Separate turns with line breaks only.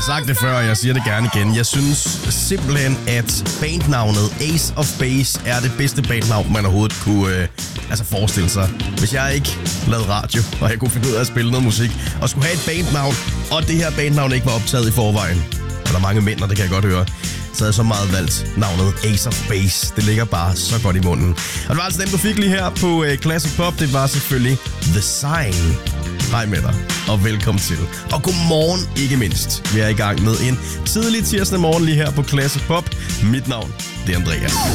sagt det før, og jeg siger det gerne igen. Jeg synes simpelthen, at bandnavnet Ace of Base er det bedste bandnavn, man overhovedet kunne forestille sig. Hvis jeg ikke lavede radio, og jeg kunne finde ud af at spille noget musik, og skulle have et bandnavn, og det her bandnavn ikke var optaget i forvejen. Og der er mange mænd, og det kan jeg godt høre. Så havde jeg så meget valgt navnet Ace of Base. Det ligger bare så godt i munden. Og det var altså dem, du fik lige her på Classic Pop. Det var selvfølgelig The Sign. Hej med dig, og velkommen til. Og godmorgen ikke mindst. Vi er i gang med en tidlig tirsdag morgen lige her på Classic Pop. Mit navn, det er Andreas.